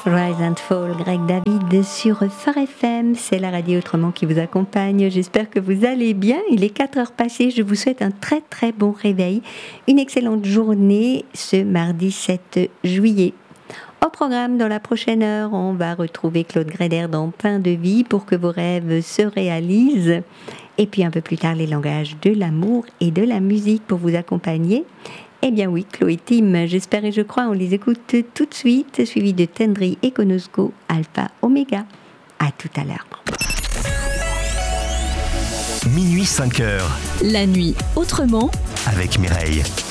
Rise and Fall, Greg David sur Phare FM, c'est la radio autrement qui vous accompagne. J'espère que vous allez bien. Il est 4 heures passées. Je vous souhaite un très très bon réveil, une excellente journée ce mardi 7 juillet. Au programme, dans la prochaine heure, on va retrouver Claude Gréder dans Pain de vie pour que vos rêves se réalisent. Et puis un peu plus tard, les langages de l'amour et de la musique pour vous accompagner. Eh bien oui, Chloé et Tim, j'espère et je crois, on les écoute tout de suite, suivi de Tendry et Konosko, Alpha Omega. À tout à l'heure. Minuit 5 heures. La nuit autrement avec Mireille.